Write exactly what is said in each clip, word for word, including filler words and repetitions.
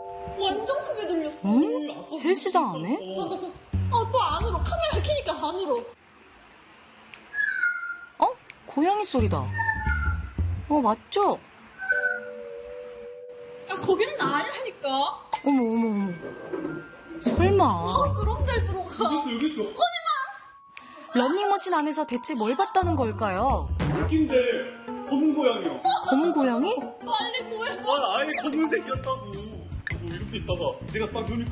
완전 크게 들렸어. 응? 헬스장 안에? 아, 또 안으로. 카메라 켜니까 안으로. 어? 고양이 소리다. 어, 맞죠? 야, 거기는 아니라니까. 어머, 어머, 어머. 설마. 아, 그런 데를 들어가. 여기 있어, 여기 있어. 런닝머신 안에서 대체 뭘 봤다는 걸까요? 새끼인데 검은 고양이야. 검은 고양이? 빨리 구해봐. 아, 아예 검은색이었다고. 뭐 이렇게 있다가 내가 딱 보니까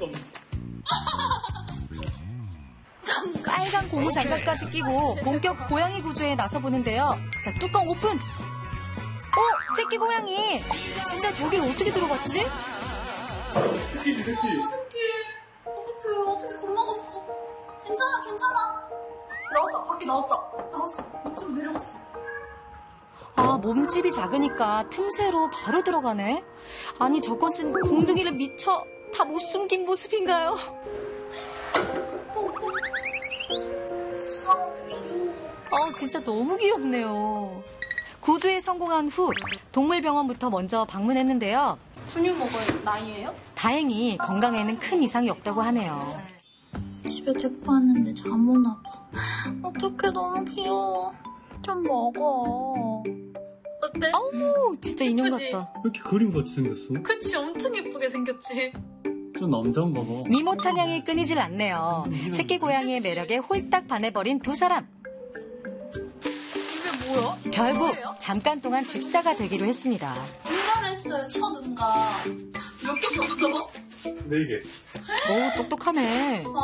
빨간 고무 장갑까지 끼고 본격 고양이 구조에 나서보는데요. 자, 뚜껑 오픈! 어? 새끼 고양이! 진짜 저길 어떻게 들어갔지? 새끼지, 새끼. 아, 새끼. 어떡해, 어떻게 겁먹었어. 괜찮아, 괜찮아. 나왔다, 밖에 나왔다. 나왔어. 밑으로 내려갔어. 아, 몸집이 작으니까 틈새로 바로 들어가네. 아니, 저것은 궁둥이를 미처 다 못 숨긴 모습인가요? 불쌍한데 귀여워. 어, 진짜 너무 귀엽네요. 구조에 성공한 후 동물병원부터 먼저 방문했는데요. 분유 먹을 나이예요? 다행히 건강에는 큰 이상이 없다고 하네요. 집에 데리고 왔는데 잠 오나 봐. 어떡해, 너무 귀여워. 좀 먹어. 어때? 어머, 진짜 인형 예쁘지? 같다. 왜 이렇게 그림같이 생겼어? 그치, 엄청 예쁘게 생겼지? 저 남자인가 봐. 미모 찬양이 끊이질 않네요. 새끼 고양이의 매력에 홀딱 반해버린 두 사람. 이게 뭐야? 이게 결국 뭐예요? 잠깐 동안 집사가 되기로 했습니다. 응가를 했어요, 첫 응가. 몇 개 썼어? 네 개. 오, 똑똑하네.